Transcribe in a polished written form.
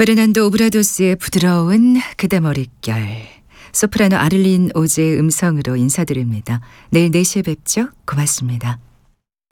페르난도 오브라도스의 부드러운 그대 머릿결, 소프라노 아를린 오제의 음성으로 인사드립니다. 내일 4시에 뵙죠. 고맙습니다.